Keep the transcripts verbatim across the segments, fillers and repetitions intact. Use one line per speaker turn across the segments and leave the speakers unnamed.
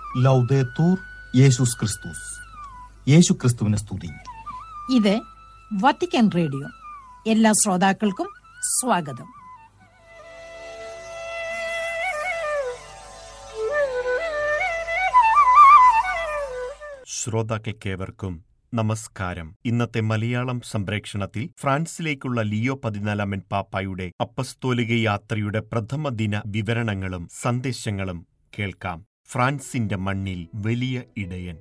ലൗദേത്തൂർ യേശുസ് ക്രിസ്തുസ്. യേശു ക്രിസ്തുവിനെ സ്തുതി.
ഇത് വത്തിക്കാൻ റേഡിയോ. എല്ലാ ശ്രോതാക്കൾക്കും സ്വാഗതം.
ശ്രോതാക്കൾക്കേവർക്കും നമസ്കാരം. ഇന്നത്തെ മലയാളം സംപ്രേക്ഷണത്തിൽ ഫ്രാൻസിലേക്കുള്ള ലിയോ പതിനാലാമൻ പാപ്പായുടെ അപ്പസ്തോലിക യാത്രയുടെ പ്രഥമ ദിന വിവരണങ്ങളും സന്ദേശങ്ങളും കേൾക്കാം. ഫ്രാൻസിന്റെ മണ്ണിൽ വലിയ ഇടയൻ.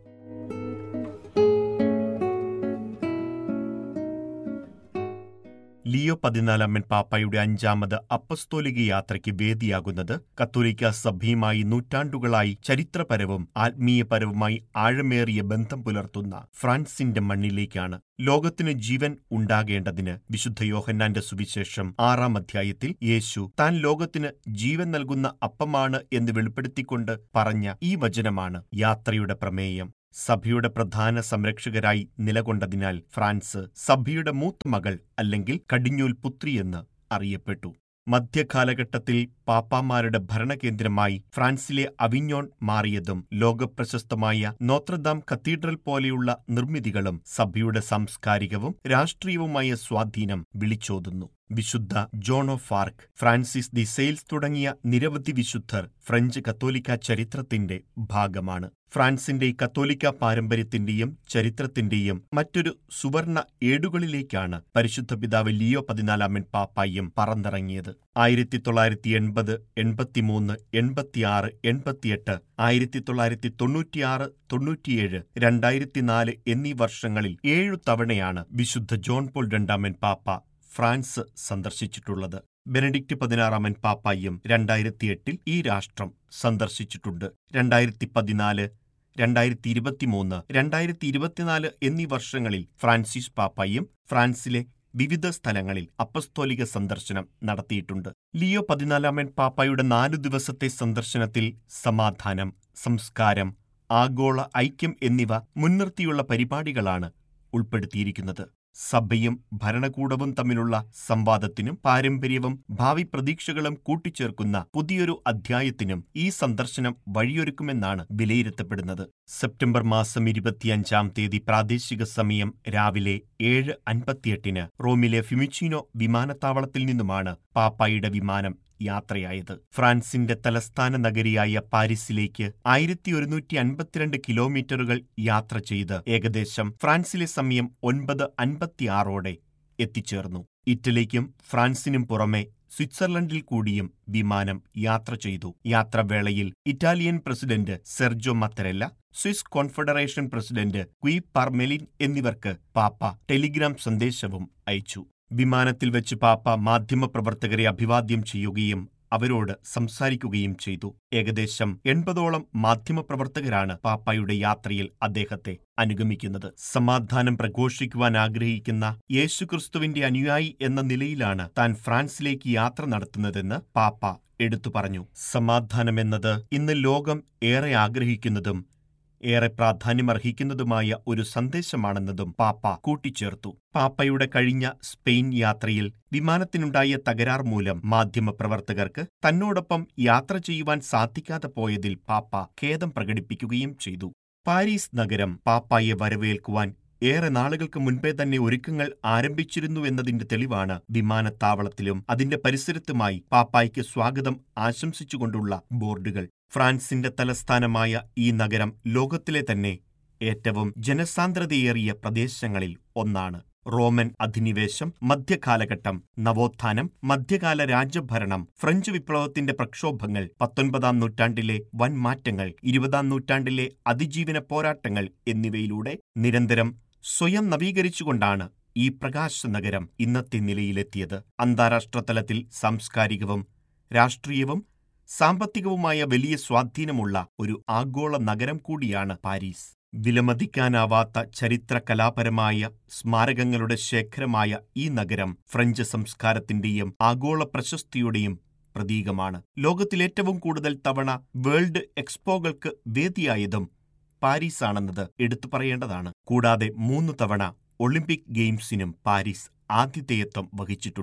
ലിയോ പതിനാലാമൻ പാപ്പായുടെ അഞ്ചാമത് അപ്പസ്തോലിക യാത്രയ്ക്ക് വേദിയാകുന്നത് കത്തോലിക്ക സഭയുമായി നൂറ്റാണ്ടുകളായി ചരിത്രപരവും ആത്മീയപരവുമായി ആഴമേറിയ ബന്ധം പുലർത്തുന്ന ഫ്രാൻസിന്റെ മണ്ണിലേക്കാണ്. ലോകത്തിനു ജീവൻ ഉണ്ടാകേണ്ടതിന് വിശുദ്ധ യോഹന്നാന്റെ സുവിശേഷം ആറാം അധ്യായത്തിൽ യേശു താൻ ലോകത്തിന് ജീവൻ നൽകുന്ന അപ്പമാണ് എന്ന് വെളിപ്പെടുത്തിക്കൊണ്ട് പറഞ്ഞ ഈ വചനമാണ് യാത്രയുടെ പ്രമേയം. സഭയുടെ പ്രധാന സംരക്ഷകരായി നിലകൊണ്ടതിനാൽ ഫ്രാൻസ് സഭയുടെ മൂത്ത മകൾ അല്ലെങ്കിൽ കടിഞ്ഞൂൽ പുത്രി എന്ന് അറിയപ്പെട്ടു. മധ്യകാലഘട്ടത്തിൽ പാപ്പാമാരുടെ ഭരണകേന്ദ്രമായി ഫ്രാൻസിലെ അവിഞ്ഞോൺ മാറിയതും ലോകപ്രശസ്തമായ നോത്രദാം കത്തീഡ്രൽ പോലെയുള്ള നിർമ്മിതികളും സഭയുടെ സാംസ്കാരികവും രാഷ്ട്രീയവുമായ സ്വാധീനം വിളിച്ചോതുന്നു. വിശുദ്ധ John of arc, Francis the sales തുടങ്ങിയ നിരവധി വിശുദ്ധർ ഫ്രഞ്ച് കത്തോലിക്ക ചരിത്രത്തിന്റെ ഭാഗമാണ്. ഫ്രാൻസിന്റെ കത്തോലിക്ക പാരമ്പര്യത്തിന്റെയും ചരിത്രത്തിന്റെയും മറ്റൊരു സുവർണ ഏടുകളിലേക്കാണ് പരിശുദ്ധ പിതാവ് ലിയോ പതിനാലാമൻ പാപ്പായും പറന്നിറങ്ങിയത്. ആയിരത്തി തൊള്ളായിരത്തി എൺപത് എൺപത്തിമൂന്ന് എൺപത്തിയാറ് എൺപത്തിയെട്ട് ആയിരത്തി തൊള്ളായിരത്തി തൊണ്ണൂറ്റിയാറ് തൊണ്ണൂറ്റിയേഴ് രണ്ടായിരത്തിനാല് എന്നീ വർഷങ്ങളിൽ ഏഴു തവണയാണ് വിശുദ്ധ ജോൺ പോൾ രണ്ടാമൻ പാപ്പ ഫ്രാൻസ് സന്ദർശിച്ചിട്ടുള്ളത്. ബെനഡിക്റ്റ് പതിനാറാമൻ പാപ്പായും രണ്ടായിരത്തി എട്ടിൽ ഈ രാഷ്ട്രം സന്ദർശിച്ചിട്ടുണ്ട്. രണ്ടായിരത്തി പതിനാല് രണ്ടായിരത്തി ഇരുപത്തിമൂന്ന് രണ്ടായിരത്തി ഇരുപത്തിനാല് എന്നീ വർഷങ്ങളിൽ ഫ്രാൻസിസ് പാപ്പായും ഫ്രാൻസിലെ വിവിധ സ്ഥലങ്ങളിൽ അപ്പസ്തോലിക സന്ദർശനം നടത്തിയിട്ടുണ്ട്. ലിയോ പതിനാലാമൻ പാപ്പായുടെ നാലു ദിവസത്തെ സന്ദർശനത്തിൽ സമാധാനം, സംസ്കാരം, ആഗോള ഐക്യം എന്നിവ മുൻനിർത്തിയുള്ള പരിപാടികളാണ് ഉൾപ്പെടുത്തിയിരിക്കുന്നത്. സഭയും ഭരണകൂടവും തമ്മിലുള്ള സംവാദത്തിനും പാരമ്പര്യവും ഭാവി പ്രതീക്ഷകളും കൂട്ടിച്ചേർക്കുന്ന പുതിയൊരു അധ്യായത്തിനും ഈ സന്ദർശനം വഴിയൊരുക്കുമെന്നാണ് വിലയിരുത്തപ്പെടുന്നത്. സെപ്റ്റംബർ മാസം ഇരുപത്തിയഞ്ചാം തീയതി പ്രാദേശിക സമയം രാവിലെ ഏഴ് അൻപത്തിയെട്ടിന് റോമിലെ ഫിമിച്ചിനോ വിമാനത്താവളത്തിൽ നിന്നുമാണ് പാപ്പായുടെ വിമാനം യാത്രയായത്. ഫ്രാൻസിന്റെ തലസ്ഥാന നഗരിയായ പാരീസിലേക്ക് ആയിരത്തി ഒരുന്നൂറ്റി അൻപത്തിരണ്ട് കിലോമീറ്ററുകൾ യാത്ര ചെയ്ത് ഏകദേശം ഫ്രാൻസിലെ സമയം ഒൻപത് അൻപത്തിയാറോടെ എത്തിച്ചേർന്നു. ഇറ്റലിക്കും ഫ്രാൻസിനും പുറമെ സ്വിറ്റ്സർലൻഡിൽ കൂടിയും വിമാനം യാത്ര ചെയ്തു. യാത്രാവേളയിൽ Italian president Sergio മത്തരെല്ല, Swiss confederation president qi Parmelin എന്നിവർക്ക് പാപ്പ ടെലിഗ്രാം സന്ദേശവും അയച്ചു. വിമാനത്തിൽ വെച്ച് പാപ്പ മാധ്യമപ്രവർത്തകരെ അഭിവാദ്യം ചെയ്യുകയും അവരോട് സംസാരിക്കുകയും ചെയ്തു. ഏകദേശം എൺപതോളം മാധ്യമപ്രവർത്തകരാണ് പാപ്പായുടെ യാത്രയിൽ അദ്ദേഹത്തെ അനുഗമിക്കുന്നത്. സമാധാനം പ്രഘോഷിക്കുവാൻ ആഗ്രഹിക്കുന്ന യേശുക്രിസ്തുവിന്റെ അനുയായി എന്ന നിലയിലാണ് താൻ ഫ്രാൻസിലേക്ക് യാത്ര നടത്തുന്നതെന്ന് പാപ്പ എടുത്തു പറഞ്ഞു. സമാധാനമെന്നത് ഇന്ന് ലോകം ഏറെ ആഗ്രഹിക്കുന്നതും ഏറെ പ്രാധാന്യമർഹിക്കുന്നതുമായ ഒരു സന്ദേശമാണെന്നതും പാപ്പ കൂട്ടിച്ചേർത്തു. പാപ്പയുടെ കഴിഞ്ഞ സ്പെയിൻ യാത്രയിൽ വിമാനത്തിനുണ്ടായ തകരാർ മൂലം മാധ്യമപ്രവർത്തകർക്ക് തന്നോടൊപ്പം യാത്ര ചെയ്യുവാൻ സാധിക്കാതെ പോയതിൽ പാപ്പ ഖേദം പ്രകടിപ്പിക്കുകയും ചെയ്തു. പാരീസ് നഗരം പാപ്പായെ വരവേൽക്കുവാൻ ഏറെ നാളുകൾക്ക് മുൻപേ തന്നെ ഒരുക്കങ്ങൾ ആരംഭിച്ചിരുന്നു എന്നതിന്റെ തെളിവാണ് വിമാനത്താവളത്തിലും അതിന്റെ പരിസരത്തുമായി പാപ്പായ്ക്ക് സ്വാഗതം ആശംസിച്ചുകൊണ്ടുള്ള ബോർഡുകൾ. ഫ്രാൻസിന്റെ തലസ്ഥാനമായ ഈ നഗരം ലോകത്തിലെ തന്നെ ഏറ്റവും ജനസാന്ദ്രതയേറിയ പ്രദേശങ്ങളിൽ ഒന്നാണ്. റോമൻ അധിനിവേശം, മധ്യകാലഘട്ടം, നവോത്ഥാനം, മധ്യകാല രാജ്യഭരണം, ഫ്രഞ്ച് വിപ്ലവത്തിന്റെ പ്രക്ഷോഭങ്ങൾ, പത്തൊൻപതാം നൂറ്റാണ്ടിലെ വൻ മാറ്റങ്ങൾ, ഇരുപതാം നൂറ്റാണ്ടിലെ അതിജീവന പോരാട്ടങ്ങൾ എന്നിവയിലൂടെ നിരന്തരം സ്വയം നവീകരിച്ചുകൊണ്ടാണ് ഈ പ്രകാശ നഗരം ഇന്നത്തെ നിലയിലെത്തിയത്. അന്താരാഷ്ട്ര തലത്തിൽ സാംസ്കാരികവും രാഷ്ട്രീയവും സാമ്പത്തികവുമായ വലിയ സ്വാധീനമുള്ള ഒരു ആഗോള നഗരം കൂടിയാണ് പാരീസ്. വിലമതിക്കാനാവാത്ത ചരിത്ര കലാപരമായ സ്മാരകങ്ങളുടെ ശേഖരമായ ഈ നഗരം ഫ്രഞ്ച് സംസ്കാരത്തിന്റെയും ആഗോള പ്രശസ്തിയുടെയും പ്രതീകമാണ്. ലോകത്തിലേറ്റവും കൂടുതൽ തവണ വേൾഡ് എക്സ്പോകൾക്ക് വേദിയായതും പാരീസാണെന്നത് എടുത്തു പറയേണ്ടതാണ്. കൂടാതെ മൂന്നു തവണ ഒളിമ്പിക് ഗെയിംസിനും പാരീസ് ആതിഥേയത്വം വഹിച്ചിട്ടുണ്ട്.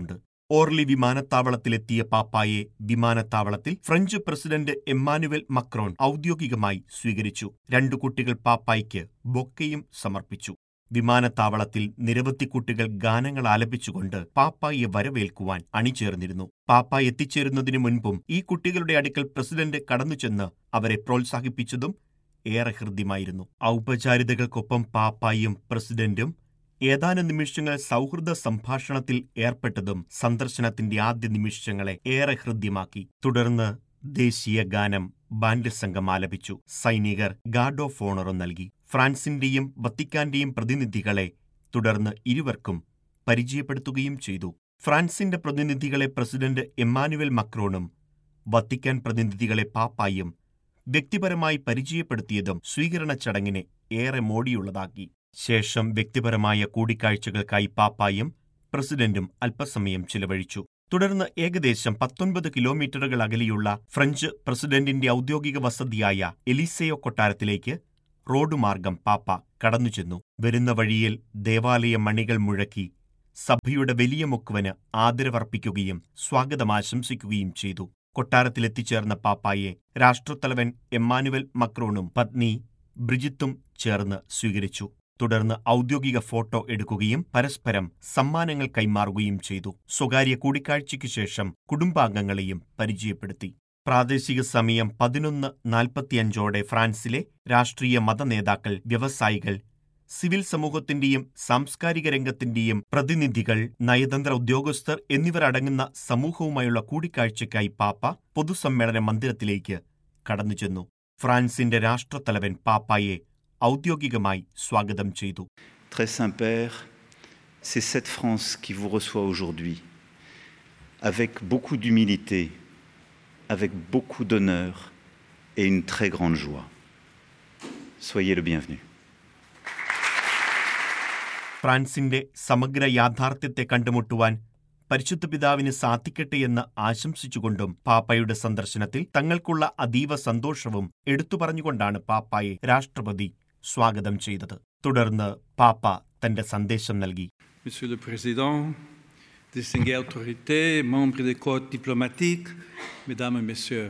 ഓർലി വിമാനത്താവളത്തിലെത്തിയ പാപ്പായെ വിമാനത്താവളത്തിൽ ഫ്രഞ്ച് പ്രസിഡന്റ് എമ്മാനുവൽ മക്രോൺ ഔദ്യോഗികമായി സ്വീകരിച്ചു. രണ്ടു കുട്ടികൾ പാപ്പായ്ക്ക് ബൊക്കെയും സമർപ്പിച്ചു. വിമാനത്താവളത്തിൽ നിരവധി കുട്ടികൾ ഗാനങ്ങൾ ആലപിച്ചുകൊണ്ട് പാപ്പായെ വരവേൽക്കുവാൻ അണിചേർന്നിരുന്നു. പാപ്പ എത്തിച്ചേരുന്നതിനു മുൻപും ഈ കുട്ടികളുടെ അടുക്കൽ പ്രസിഡന്റ് കടന്നുചെന്ന് അവരെ പ്രോത്സാഹിപ്പിച്ചതും ഏറെ ഹൃദ്യമായിരുന്നു. ഔപചാരികതകൾക്കൊപ്പം പാപ്പായും പ്രസിഡന്റും ഏതാനും നിമിഷങ്ങൾ സൗഹൃദ സംഭാഷണത്തിൽ ഏർപ്പെട്ടതും സന്ദർശനത്തിന്റെ ആദ്യ നിമിഷങ്ങളെ ഏറെ ഹൃദ്യമാക്കി. തുടർന്ന് ദേശീയ ഗാനം ബാൻഡ് സംഘം ആലപിച്ചു. സൈനികർ ഗാർഡ് ഓഫ് ഓണറും നൽകി. ഫ്രാൻസിന്റെയും വത്തിക്കാന്റെയും പ്രതിനിധികളെ തുടർന്ന് ഇരുവർക്കും പരിചയപ്പെടുത്തുകയും ചെയ്തു. ഫ്രാൻസിന്റെ പ്രതിനിധികളെ പ്രസിഡന്റ് എമ്മാനുവൽ മക്രോണും വത്തിക്കാൻ പ്രതിനിധികളെ പാപ്പായും വ്യക്തിപരമായി പരിചയപ്പെടുത്തിയതും സ്വീകരണ ചടങ്ങിനെ ഏറെ മോടിയുള്ളതാക്കി. ശേഷം വ്യക്തിപരമായ കൂടിക്കാഴ്ചകൾക്കായി പാപ്പായും പ്രസിഡന്റും അല്പസമയം ചിലവഴിച്ചു. തുടർന്ന് ഏകദേശം പത്തൊൻപത് കിലോമീറ്ററുകൾ അകലെയുള്ള ഫ്രഞ്ച് പ്രസിഡന്റിന്റെ ഔദ്യോഗിക വസതിയായ എലിസയോ കൊട്ടാരത്തിലേക്ക് റോഡ് മാർഗം പാപ്പ കടന്നുചെന്നു. വരുന്ന വഴിയിൽ ദേവാലയ മണികൾ മുഴക്കി സഭയുടെ വലിയ മുക്കുവന് ആദരവർപ്പിക്കുകയും സ്വാഗതമാശംസിക്കുകയും ചെയ്തു. കൊട്ടാരത്തിലെത്തിച്ചേർന്ന പാപ്പായെ രാഷ്ട്രത്തലവൻ എമ്മാനുവൽ മക്രോണും പത്നി ബ്രിജിത്തും ചേർന്ന് സ്വീകരിച്ചു. തുടർന്ന് ഔദ്യോഗിക ഫോട്ടോ എടുക്കുകയും പരസ്പരം സമ്മാനങ്ങൾ കൈമാറുകയും ചെയ്തു. സ്വകാര്യ കൂടിക്കാഴ്ചയ്ക്കു ശേഷം കുടുംബാംഗങ്ങളെയും പരിചയപ്പെടുത്തി. പ്രാദേശിക സമയം പതിനൊന്ന് നാൽപ്പത്തിയഞ്ചോടെ ഫ്രാൻസിലെ രാഷ്ട്രീയ മതനേതാക്കൾ, വ്യവസായികൾ, സിവിൽ സമൂഹത്തിന്റെയും സാംസ്കാരിക രംഗത്തിന്റെയും പ്രതിനിധികൾ, നയതന്ത്ര ഉദ്യോഗസ്ഥർ എന്നിവരടങ്ങുന്ന സമൂഹവുമായുള്ള കൂടിക്കാഴ്ചയ്ക്കായി പാപ്പ പൊതുസമ്മേളന മന്ദിരത്തിലേക്ക് കടന്നുചെന്നു. ഫ്രാൻസിന്റെ രാഷ്ട്രത്തലവൻ പാപ്പായെ ഔദ്യോഗികമായി സ്വാഗതം ചെയ്തു.
Très Saint-Père, c'est cette France qui vous reçoit aujourd'hui, avec beaucoup d'humilité, avec beaucoup d'honneur et une très grande joie. Soyez le bienvenu.
ഫ്രാൻസിന്റെ സമഗ്ര യാഥാർത്ഥ്യത്തെ കണ്ടുമുട്ടുവാൻ പരിശുദ്ധ പിതാവിന് സാധിക്കട്ടെയെന്ന് ആശംസിച്ചുകൊണ്ടും പാപ്പായുടെ സന്ദർശനത്തിൽ തങ്ങൾക്കുള്ള അതീവ സന്തോഷവും എടുത്തുപറഞ്ഞുകൊണ്ടാണ് പാപ്പായെ രാഷ്ട്രപതി സ്വാഗതം ചെയ്തത്. തുടർന്ന് പാപ്പ തന്റെ സന്ദേശം നൽകി.
Monsieur le Président, distinguées autorités, membres des corps diplomatiques, mesdames et messieurs,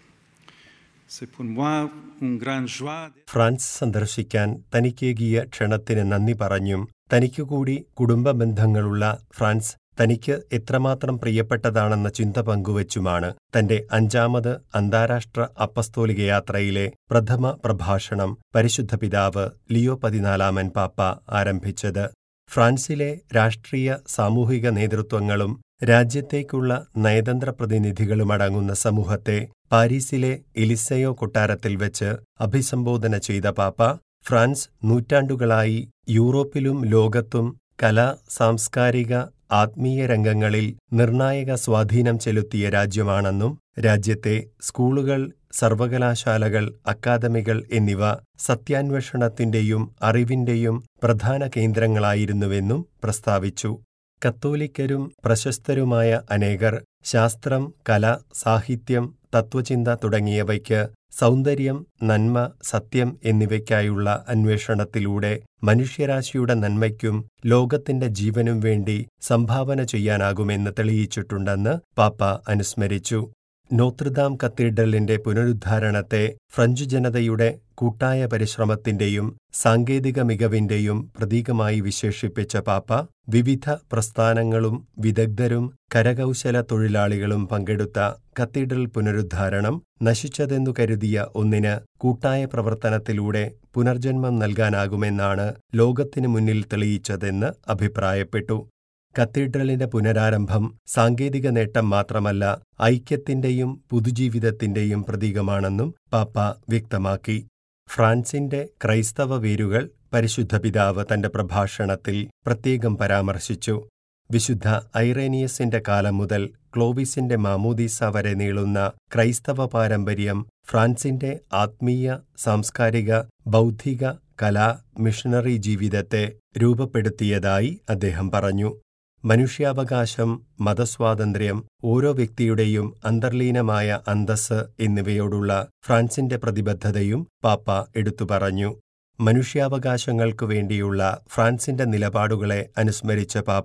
c'est pour moi une grande joie.
France സന്ദർശിക്കാൻ തനിക്കേകിയ ക്ഷണത്തിന് നന്ദി പറഞ്ഞും തനിക്കു കൂടി കുടുംബ ബന്ധങ്ങളുള്ള ഫ്രാൻസ് തനിക്ക് എത്രമാത്രം പ്രിയപ്പെട്ടതാണെന്ന ചിന്ത പങ്കുവച്ചുമാണ് തന്റെ അഞ്ചാമത് അന്താരാഷ്ട്ര അപ്പസ്തോലിക യാത്രയിലെ പ്രഥമ പ്രഭാഷണം പരിശുദ്ധ പിതാവ് ലിയോ പതിനാലാമൻ പാപ്പ ആരംഭിച്ചത്. ഫ്രാൻസിലെ രാഷ്ട്രീയ സാമൂഹിക നേതൃത്വങ്ങളും രാജ്യത്തേക്കുള്ള നയതന്ത്ര പ്രതിനിധികളുമടങ്ങുന്ന സമൂഹത്തെ പാരീസിലെ എലിസയോ കൊട്ടാരത്തിൽ വെച്ച് അഭിസംബോധന ചെയ്ത പാപ്പ, ഫ്രാൻസ് നൂറ്റാണ്ടുകളായി യൂറോപ്പിലും ലോകത്തും കലാ, സാംസ്കാരിക, ആത്മീയ രംഗങ്ങളിൽ നിർണായക സ്വാധീനം ചെലുത്തിയ രാജ്യമാണെന്നും രാജ്യത്തെ സ്കൂളുകൾ, സർവകലാശാലകൾ, അക്കാദമികൾ എന്നിവ സത്യാന്വേഷണത്തിന്റെയും അറിവിന്റെയും പ്രധാന കേന്ദ്രങ്ങളായിരുന്നുവെന്നും പ്രസ്താവിച്ചു. കത്തോലിക്കരും പ്രശസ്തരുമായ അനേകർ ശാസ്ത്രം, കല, സാഹിത്യം, തത്വചിന്ത തുടങ്ങിയവയ്ക്ക് സൗന്ദര്യം, നന്മ, സത്യം എന്നിവയ്ക്കായുള്ള അന്വേഷണത്തിലൂടെ മനുഷ്യരാശിയുടെ നന്മയ്ക്കും ലോകത്തിന്റെ ജീവനും വേണ്ടി സംഭാവന ചെയ്യാനാകുമെന്ന് തെളിയിച്ചിട്ടുണ്ടെന്ന് പാപ്പ അനുസ്മരിച്ചു. നോത്രദാം കത്തീഡ്രലിന്റെ പുനരുദ്ധാരണത്തെ ഫ്രഞ്ച് ജനതയുടെ കൂട്ടായ പരിശ്രമത്തിന്റെയും സാങ്കേതിക മികവിന്റെയും പ്രതീകമായി വിശേഷിപ്പിച്ച പാപ്പ, വിവിധ പ്രസ്ഥാനങ്ങളും വിദഗ്ധരും കരകൗശല തൊഴിലാളികളും പങ്കെടുത്ത കത്തീഡ്രൽ പുനരുദ്ധാരണം നശിച്ചതെന്നു കരുതിയ ഒന്നിന് കൂട്ടായ പ്രവർത്തനത്തിലൂടെ പുനർജന്മം നൽകാനാകുമെന്നാണ് ലോകത്തിനു മുന്നിൽ തെളിയിച്ചതെന്ന് അഭിപ്രായപ്പെട്ടു. കത്തീഡ്രലിന്റെ പുനരാരംഭം സാങ്കേതിക നേട്ടം മാത്രമല്ല, ഐക്യത്തിന്റെയും പുതുജീവിതത്തിന്റെയും പ്രതീകമാണെന്നും പാപ്പ വ്യക്തമാക്കി. ഫ്രാൻസിന്റെ ക്രൈസ്തവ വേരുകൾ പരിശുദ്ധ പിതാവ് തന്റെ പ്രഭാഷണത്തിൽ പ്രത്യേകം പരാമർശിച്ചു. വിശുദ്ധ ഐറേനിയസിന്റെ കാലം മുതൽ ക്ലോവിസിന്റെ മാമോദീസ വരെ നീളുന്ന ക്രൈസ്തവ പാരമ്പര്യം ഫ്രാൻസിന്റെ ആത്മീയ, സാംസ്കാരിക, ബൗദ്ധിക, കലാ, മിഷണറി ജീവിതത്തെ രൂപപ്പെടുത്തിയതായി അദ്ദേഹം പറഞ്ഞു. മനുഷ്യാവകാശം, മതസ്വാതന്ത്ര്യം, ഓരോ വ്യക്തിയുടെയും അന്തർലീനമായ അന്തസ്സ് എന്നിവയോടുള്ള ഫ്രാൻസിന്റെ പ്രതിബദ്ധതയും പാപ്പ എടുത്തുപറഞ്ഞു. മനുഷ്യാവകാശങ്ങൾക്കു വേണ്ടിയുള്ള ഫ്രാൻസിന്റെ നിലപാടുകളെ അനുസ്മരിച്ച പാപ്പ,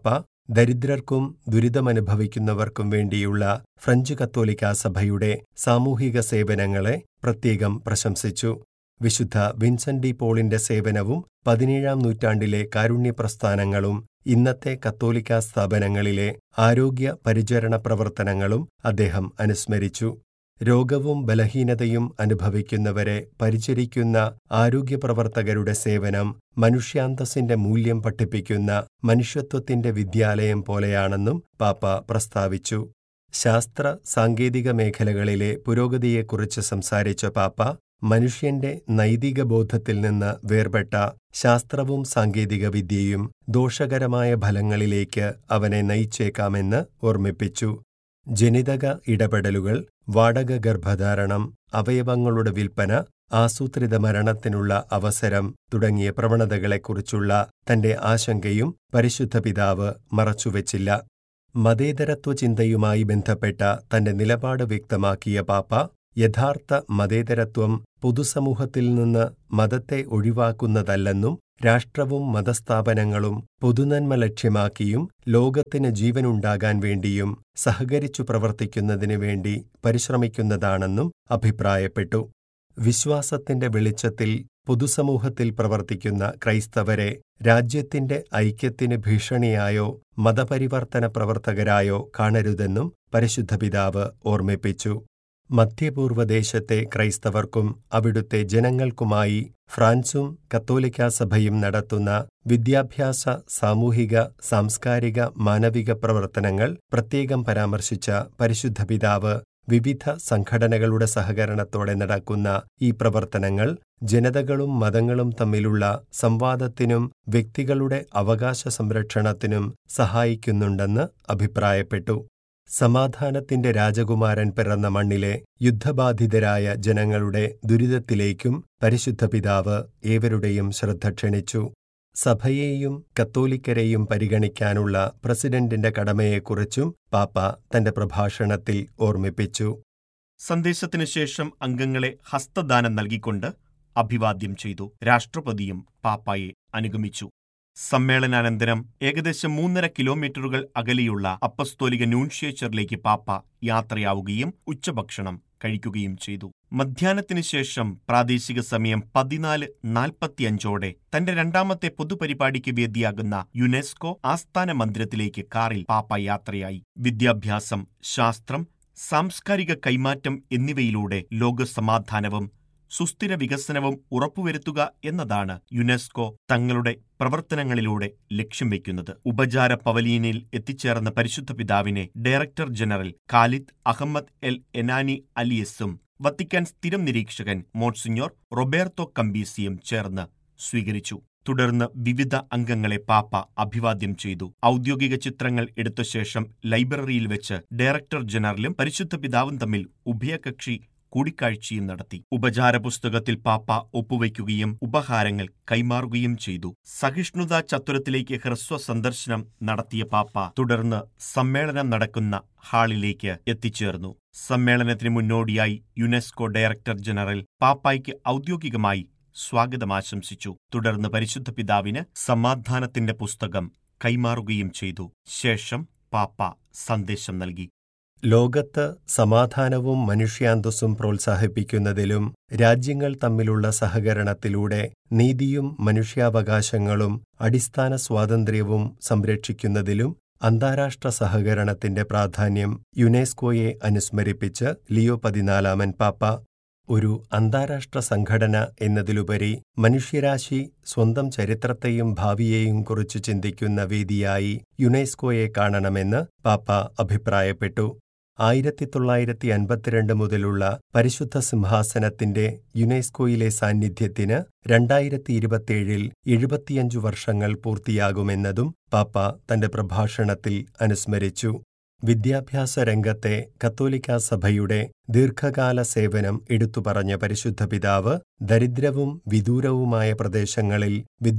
ദരിദ്രർക്കും ദുരിതമനുഭവിക്കുന്നവർക്കും വേണ്ടിയുള്ള ഫ്രഞ്ച് കത്തോലിക്കാ സഭയുടെ സാമൂഹിക സേവനങ്ങളെ പ്രത്യേകം പ്രശംസിച്ചു. വിശുദ്ധ വിൻസെന്റ് ഡി പോളിന്റെ സേവനവും പതിനേഴാം നൂറ്റാണ്ടിലെ കാരുണ്യപ്രസ്ഥാനങ്ങളും ഇന്നത്തെ കത്തോലിക്കാ സ്ഥാപനങ്ങളിലെ ആരോഗ്യ പരിചരണ പ്രവർത്തനങ്ങളും അദ്ദേഹം അനുസ്മരിച്ചു. രോഗവും ബലഹീനതയും അനുഭവിക്കുന്നവരെ പരിചരിക്കുന്ന ആരോഗ്യപ്രവർത്തകരുടെ സേവനം മനുഷ്യാന്തസ്സിന്റെ മൂല്യം പഠിപ്പിക്കുന്ന മനുഷ്യത്വത്തിന്റെ വിദ്യാലയം പോലെയാണെന്നും പാപ്പ പ്രസ്താവിച്ചു. ശാസ്ത്ര സാങ്കേതിക മേഖലകളിലെ പുരോഗതിയെക്കുറിച്ച് സംസാരിച്ച പാപ്പ മനുഷ്യന്റെ നൈതിക ബോധത്തിൽ നിന്ന് വേർപെട്ട ശാസ്ത്രവും സാങ്കേതിക വിദ്യയും ദോഷകരമായ ഫലങ്ങളിലേക്ക് അവനെ നയിച്ചേക്കാമെന്ന് ഓർമ്മിപ്പിച്ചു. ജനിതക ഇടപെടലുകൾ, വാടക ഗർഭധാരണം, അവയവങ്ങളുടെ വിൽപ്പന, ആസൂത്രിത മരണത്തിനുള്ള അവസരം തുടങ്ങിയ പ്രവണതകളെക്കുറിച്ചുള്ള തന്റെ ആശങ്കയും പരിശുദ്ധ പിതാവ് മറച്ചുവെച്ചില്ല. മതേതരത്വ ചിന്തയുമായി ബന്ധപ്പെട്ട തന്റെ നിലപാട് വ്യക്തമാക്കിയ പാപ്പ, യഥാർത്ഥ മതേതരത്വം പൊതുസമൂഹത്തിൽ നിന്ന് മതത്തെ ഒഴിവാക്കുന്നതല്ലെന്നും രാഷ്ട്രവും മതസ്ഥാപനങ്ങളും പൊതുനന്മ ലക്ഷ്യമാക്കിയും ലോകത്തിന് ജീവനുണ്ടാകാൻ വേണ്ടിയും സഹകരിച്ചു പ്രവർത്തിക്കുന്നതിനു വേണ്ടി പരിശ്രമിക്കുന്നതാണെന്നും അഭിപ്രായപ്പെട്ടു. വിശ്വാസത്തിന്റെ വെളിച്ചത്തിൽ പൊതുസമൂഹത്തിൽ പ്രവർത്തിക്കുന്ന ക്രൈസ്തവരെ രാജ്യത്തിന്റെ ഐക്യത്തിന് ഭീഷണിയായോ മതപരിവർത്തന പ്രവർത്തകരായോ കാണരുതെന്നും പരിശുദ്ധ പിതാവ് ഓർമ്മിപ്പിച്ചു. മധ്യപൂർവ്വദേശത്തെ ക്രൈസ്തവർക്കും അവിടുത്തെ ജനങ്ങൾക്കുമായി ഫ്രാൻസും കത്തോലിക്കാ സഭയും നടത്തുന്ന വിദ്യാഭ്യാസ, സാമൂഹിക, സാംസ്കാരിക, മാനവിക പ്രവർത്തനങ്ങൾ പ്രത്യേകം പരാമർശിച്ച പരിശുദ്ധ പിതാവ്, വിവിധ സംഘടനകളുടെ സഹകരണത്തോടെ നടക്കുന്ന ഈ പ്രവർത്തനങ്ങൾ ജനതകളും മതങ്ങളും തമ്മിലുള്ള സംവാദത്തിനും വ്യക്തികളുടെ അവകാശ സംരക്ഷണത്തിനും സഹായിക്കുന്നുണ്ടെന്ന് അഭിപ്രായപ്പെട്ടു. സമാധാനത്തിന്റെ രാജകുമാരൻ പിറന്ന മണ്ണിലെ യുദ്ധബാധിതരായ ജനങ്ങളുടെ ദുരിതത്തിലേക്കും പരിശുദ്ധ പിതാവ് ഏവരുടെയും ശ്രദ്ധ ക്ഷണിച്ചു. സഭയെയും കത്തോലിക്കരെയും പരിഗണിക്കാനുള്ള പ്രസിഡന്റിന്റെ കടമയെക്കുറിച്ചും പാപ്പ തന്റെ പ്രഭാഷണത്തിൽ ഓർമ്മിപ്പിച്ചു.
സന്ദേശത്തിനു ശേഷം അംഗങ്ങളെ ഹസ്തദാനം നൽകിക്കൊണ്ട് അഭിവാദ്യം ചെയ്തു. രാഷ്ട്രപതിയും പാപ്പായെ അനുഗമിച്ചു. സമ്മേളനാനന്തരം ഏകദേശം മൂന്നര കിലോമീറ്ററുകൾ അകലെയുള്ള അപ്പസ്തോലിക നൂൻഷ്യേച്ചറിലേക്ക് പാപ്പ യാത്രയാവുകയും ഉച്ചഭക്ഷണം കഴിക്കുകയും ചെയ്തു. മധ്യാഹ്നത്തിനു ശേഷം പ്രാദേശിക സമയം പതിനാല് നാൽപ്പത്തിയഞ്ചോടെ തന്റെ രണ്ടാമത്തെ പൊതുപരിപാടിക്ക് വേദിയാകുന്ന യുനെസ്കോ ആസ്ഥാന മന്ദിരത്തിലേക്ക് കാറിൽ പാപ്പ യാത്രയായി. വിദ്യാഭ്യാസം, ശാസ്ത്രം, സാംസ്കാരിക കൈമാറ്റം എന്നിവയിലൂടെ ലോകസമാധാനവും സുസ്ഥിര വികസനവും ഉറപ്പുവരുത്തുക എന്നതാണ് യുനെസ്കോ തങ്ങളുടെ പ്രവർത്തനങ്ങളിലൂടെ ലക്ഷ്യം വയ്ക്കുന്നത്. ഉപചാര പവലിയനിൽ എത്തിച്ചേർന്ന പരിശുദ്ധ പിതാവിനെ director general Khalid Ahmed L എനാനി അലിയസും Vatican സ്ഥിരം നിരീക്ഷകൻ മോൺസിഞ്ഞോർ റൊബേർട്ടോ കമ്പീസിയും ചേർന്ന് സ്വീകരിച്ചു. തുടർന്ന് വിവിധ അംഗങ്ങളെ പാപ്പ അഭിവാദ്യം ചെയ്തു. ഔദ്യോഗിക ചിത്രങ്ങൾ എടുത്ത ശേഷം ലൈബ്രറിയിൽ വെച്ച് ഡയറക്ടർ ജനറലും പരിശുദ്ധ പിതാവും തമ്മിൽ ഉഭയകക്ഷി കൂടിക്കാഴ്ചയും നടത്തി. ഉപചാര പുസ്തകത്തിൽ പാപ്പ ഒപ്പുവയ്ക്കുകയും ഉപഹാരങ്ങൾ കൈമാറുകയും ചെയ്തു. സഹിഷ്ണുതാ ചത്വരത്തിലേക്ക് ഹ്രസ്വ സന്ദർശനം നടത്തിയ പാപ്പ തുടർന്ന് സമ്മേളനം നടക്കുന്ന ഹാളിലേക്ക് എത്തിച്ചേർന്നു. സമ്മേളനത്തിന് മുന്നോടിയായി യുനെസ്കോ ഡയറക്ടർ ജനറൽ പാപ്പായ്ക്ക് ഔദ്യോഗികമായി സ്വാഗതം ആശംസിച്ചു. തുടർന്ന് പരിശുദ്ധ പിതാവിന് സമാധാനത്തിന്റെ പുസ്തകം കൈമാറുകയും ചെയ്തു. ശേഷം പാപ്പ സന്ദേശം നൽകി.
ലോകത്ത് സമാധാനവും മനുഷ്യാന്തസ്സും പ്രോത്സാഹിപ്പിക്കുന്നതിലും രാജ്യങ്ങൾ തമ്മിലുള്ള സഹകരണത്തിലൂടെ നീതിയും മനുഷ്യാവകാശങ്ങളും അടിസ്ഥാന സ്വാതന്ത്ര്യവും സംരക്ഷിക്കുന്നതിലും അന്താരാഷ്ട്ര സഹകരണത്തിന്റെ പ്രാധാന്യം യുനെസ്കോയെ അനുസ്മരിപ്പിച്ച് ലിയോ പതിനാലാമൻ പാപ്പ, ഒരു അന്താരാഷ്ട്ര സംഘടന എന്നതിലുപരി മനുഷ്യരാശി സ്വന്തം ചരിത്രത്തെയും ഭാവിയെയും കുറിച്ച് ചിന്തിക്കുന്ന വേദിയായി യുനെസ്കോയെ കാണണമെന്ന് പാപ്പ അഭിപ്രായപ്പെട്ടു. ആയിരത്തി തൊള്ളായിരത്തി അൻപത്തിരണ്ട് മുതലുള്ള പരിശുദ്ധ സിംഹാസനത്തിന്റെ യുനെസ്കോയിലെ സാന്നിധ്യത്തിന് രണ്ടായിരത്തി ഇരുപത്തിയേഴിൽ എഴുപത്തിയഞ്ചു വർഷങ്ങൾ പൂർത്തിയാകുമെന്നതും പാപ്പ തന്റെ പ്രഭാഷണത്തിൽ അനുസ്മരിച്ചു. വിദ്യാഭ്യാസ രംഗത്തെ കത്തോലിക്കാ സഭയുടെ ദീർഘകാല സേവനം എടുത്തുപറഞ്ഞ പരിശുദ്ധ പിതാവ്, ദരിദ്രവും വിദൂരവുമായ പ്രദേശങ്ങളിൽ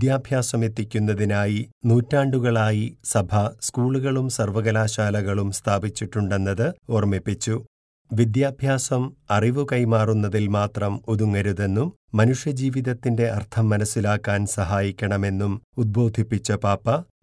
വിദ്യാഭ്യാസമെത്തിക്കുന്നതിനായി നൂറ്റാണ്ടുകളായി സഭ സ്കൂളുകളും സർവകലാശാലകളും സ്ഥാപിച്ചിട്ടുണ്ടെന്നത് ഓർമ്മിപ്പിച്ചു. വിദ്യാഭ്യാസം അറിവു കൈമാറുന്നതിൽ മാത്രം ഒതുങ്ങരുതെന്നും മനുഷ്യജീവിതത്തിന്റെ അർത്ഥം മനസ്സിലാക്കാൻ സഹായിക്കണമെന്നും ഉദ്ബോധിപ്പിച്ച പാപ്പ,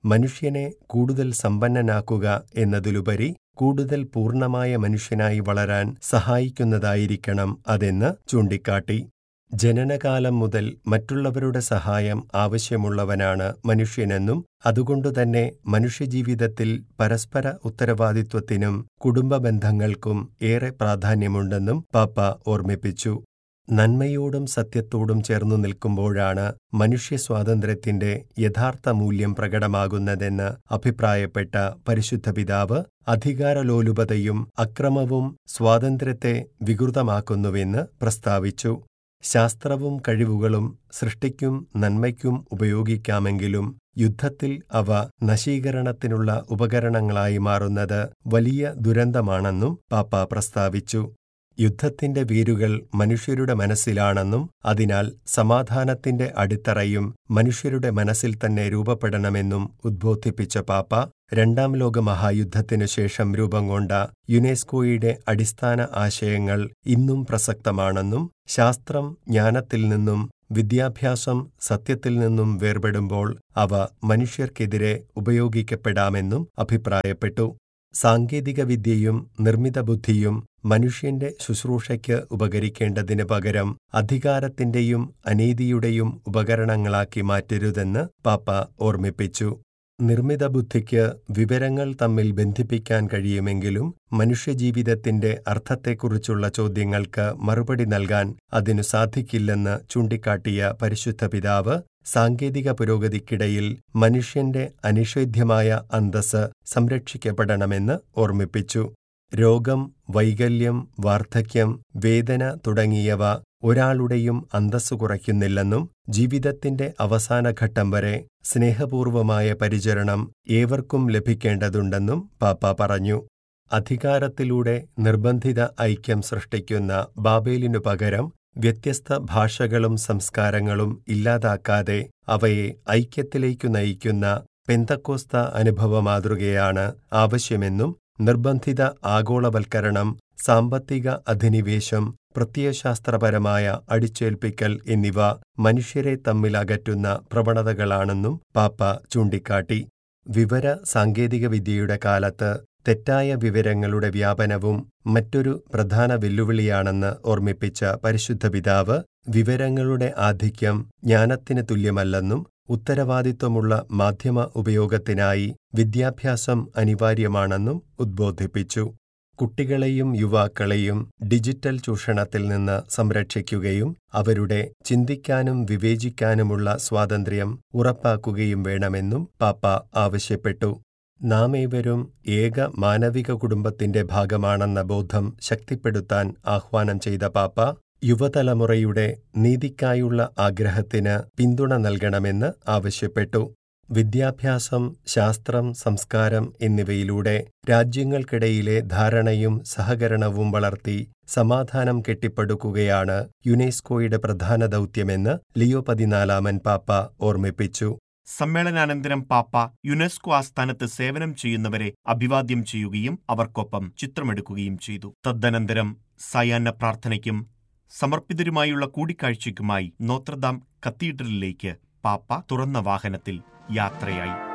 മനുഷ്യനെ കൂടുതൽ സമ്പന്നനാക്കുക എന്നതിലുപരി കൂടുതൽ പൂർണ്ണമായ മനുഷ്യനായി വളരാൻ സഹായിക്കുന്നതായിരിക്കണം അതെന്ന് ചൂണ്ടിക്കാട്ടി. ജനനകാലം മുതൽ മറ്റുള്ളവരുടെ സഹായം ആവശ്യമുള്ളവനാണ് മനുഷ്യനെന്നും അതുകൊണ്ടുതന്നെ മനുഷ്യജീവിതത്തിൽ പരസ്പര ഉത്തരവാദിത്വത്തിനും കുടുംബ ബന്ധങ്ങൾക്കും ഏറെ പ്രാധാന്യമുണ്ടെന്നും പാപ്പ ഓർമ്മിപ്പിച്ചു. നന്മയോടും സത്യത്തോടും ചേർന്നു നിൽക്കുമ്പോഴാണ് മനുഷ്യ സ്വാതന്ത്ര്യത്തിന്റെ യഥാർത്ഥ മൂല്യം പ്രകടമാകുന്നതെന്ന് അഭിപ്രായപ്പെട്ട പരിശുദ്ധ പിതാവ് അധികാരലോലുപതയും അക്രമവും സ്വാതന്ത്ര്യത്തെ വികൃതമാക്കുന്നുവെന്ന് പ്രസ്താവിച്ചു. ശാസ്ത്രവും കഴിവുകളും സൃഷ്ടിക്കും നന്മയ്ക്കും ഉപയോഗിക്കാമെങ്കിലും യുദ്ധത്തിൽ അവ നശീകരണത്തിനുള്ള ഉപകരണങ്ങളായി മാറുന്നത് വലിയ ദുരന്തമാണെന്നും പാപ്പ പ്രസ്താവിച്ചു. യുദ്ധത്തിന്റെ വേരുകൾ മനുഷ്യരുടെ മനസ്സിലാണെന്നും അതിനാൽ സമാധാനത്തിന്റെ അടിത്തറയും മനുഷ്യരുടെ മനസ്സിൽ തന്നെ രൂപപ്പെടണമെന്നും ഉദ്ബോധിപ്പിച്ച പാപ്പ രണ്ടാം ലോക മഹായുദ്ധത്തിനു ശേഷം രൂപം കൊണ്ട യുനെസ്കോയുടെ അടിസ്ഥാന ആശയങ്ങൾ ഇന്നും പ്രസക്തമാണെന്നും ശാസ്ത്രം ജ്ഞാനത്തിൽ നിന്നും വിദ്യാഭ്യാസം സത്യത്തിൽ നിന്നും വേർപെടുമ്പോൾ അവ മനുഷ്യർക്കെതിരെ ഉപയോഗിക്കപ്പെടാമെന്നും അഭിപ്രായപ്പെട്ടു. സാങ്കേതികവിദ്യയും നിർമ്മിത ബുദ്ധിയും മനുഷ്യന്റെ ശുശ്രൂഷയ്ക്ക് ഉപകരിക്കേണ്ടതിന് പകരം അധികാരത്തിന്റെയും അനീതിയുടെയും ഉപകരണങ്ങളാക്കി മാറ്റരുതെന്ന് പാപ്പ ഓർമ്മിപ്പിച്ചു. നിർമ്മിത ബുദ്ധിക്ക് വിവരങ്ങൾ തമ്മിൽ ബന്ധിപ്പിക്കാൻ കഴിയുമെങ്കിലും മനുഷ്യജീവിതത്തിന്റെ അർത്ഥത്തെക്കുറിച്ചുള്ള ചോദ്യങ്ങൾക്ക് മറുപടി നൽകാൻ അതിനു സാധിക്കില്ലെന്ന് ചൂണ്ടിക്കാട്ടിയ പരിശുദ്ധ പിതാവ് സാങ്കേതിക പുരോഗതിക്കിടയിൽ മനുഷ്യന്റെ അനിഷേധ്യമായ അന്തസ്സ് സംരക്ഷിക്കപ്പെടണമെന്ന് ഓർമ്മിപ്പിച്ചു. രോഗം, വൈകല്യം, വാർദ്ധക്യം, വേദന തുടങ്ങിയവ ഒരാളുടെയും അന്തസ്സു കുറയ്ക്കുന്നില്ലെന്നും ജീവിതത്തിന്റെ അവസാനഘട്ടം വരെ സ്നേഹപൂർവമായ പരിചരണം ഏവർക്കും ലഭിക്കേണ്ടതുണ്ടെന്നും പാപ്പ പറഞ്ഞു. അധികാരത്തിലൂടെ നിർബന്ധിത ഐക്യം സൃഷ്ടിക്കുന്ന ബാബേലിനു പകരം വ്യത്യസ്ത ഭാഷകളും സംസ്കാരങ്ങളും ഇല്ലാതാക്കാതെ അവയെ ഐക്യത്തിലേക്കു നയിക്കുന്ന പെന്തക്കോസ്ത അനുഭവ മാതൃകയാണ് ആവശ്യമെന്നും നിർബന്ധിത ആഗോളവൽക്കരണം, സാമ്പത്തിക അധിനിവേശം, പ്രത്യയശാസ്ത്രപരമായ അടിച്ചേൽപ്പിക്കൽ എന്നിവ മനുഷ്യരെ തമ്മിൽ അകറ്റുന്ന പ്രവണതകളാണെന്നും പാപ്പ ചൂണ്ടിക്കാട്ടി. വിവര സാങ്കേതികവിദ്യയുടെ കാലത്ത് തെറ്റായ വിവരങ്ങളുടെ വ്യാപനവും മറ്റൊരു പ്രധാന വെല്ലുവിളിയാണെന്ന് ഓർമ്മിപ്പിച്ച പരിശുദ്ധ പിതാവ് വിവരങ്ങളുടെ ആധിക്യം ജ്ഞാനത്തിന് തുല്യമല്ലെന്നും ഉത്തരവാദിത്വമുള്ള മാധ്യമ ഉപയോഗത്തിനായി വിദ്യാഭ്യാസം അനിവാര്യമാണെന്നും ഉദ്ബോധിപ്പിച്ചു. കുട്ടികളെയും യുവാക്കളെയും ഡിജിറ്റൽ ചൂഷണത്തിൽ നിന്ന് സംരക്ഷിക്കുകയും അവരുടെ ചിന്തിക്കാനും വിവേചിക്കാനുമുള്ള സ്വാതന്ത്ര്യം ഉറപ്പാക്കുകയും വേണമെന്നും പാപ്പ ആവശ്യപ്പെട്ടു. നാം ഏവരും ഏക മാനവിക കുടുംബത്തിന്റെ ഭാഗമാണെന്ന ബോധം ശക്തിപ്പെടുത്താൻ ആഹ്വാനം ചെയ്ത പാപ്പ യുവതലമുറയുടെ നീതിക്കായുള്ള ആഗ്രഹത്തിന് പിന്തുണ നൽകണമെന്ന് ആവശ്യപ്പെട്ടു. വിദ്യാഭ്യാസം, ശാസ്ത്രം, സംസ്കാരം എന്നിവയിലൂടെ രാജ്യങ്ങൾക്കിടയിലെ ധാരണയും സഹകരണവും വളർത്തി സമാധാനം കെട്ടിപ്പടുക്കുകയാണ് യുനെസ്കോയുടെ പ്രധാന ദൗത്യമെന്ന് ലിയോ പതിനാലാമൻ പാപ്പ ഓർമ്മിപ്പിച്ചു.
സമ്മേളനാനന്തരം പാപ്പ യുനെസ്കോ ആസ്ഥാനത്ത് സേവനം ചെയ്യുന്നവരെ അഭിവാദ്യം ചെയ്യുകയും അവർക്കൊപ്പം ചിത്രമെടുക്കുകയും ചെയ്തു. തദനന്തരം സായാഹ്ന പ്രാർത്ഥനയ്ക്കും സമർപ്പിതരുമായുള്ള കൂടിക്കാഴ്ചയ്ക്കുമായി നോത്രദാം കത്തീഡ്രലിലേക്ക് പാപ്പ തുറന്ന വാഹനത്തിൽ യാത്രയായി.